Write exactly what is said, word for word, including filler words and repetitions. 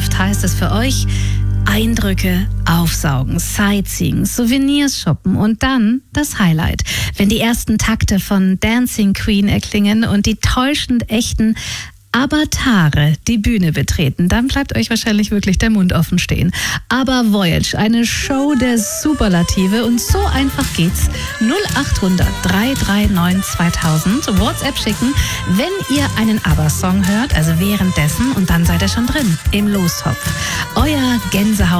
Loshaft heißt es für euch: Eindrücke aufsaugen, Sightseeing, Souvenirs shoppen und dann das Highlight. Wenn die ersten Takte von Dancing Queen erklingen und die täuschend echten Avatare die Bühne betreten, dann bleibt euch wahrscheinlich wirklich der Mund offen stehen. Aber Voyage, eine Show der Superlative, und so einfach geht's. null acht hundert, drei drei neun, zweitausend WhatsApp schicken, wenn ihr einen ABBA-Song hört, also währenddessen, und dann seid ihr schon drin im Lostopf. Euer Gänsehaut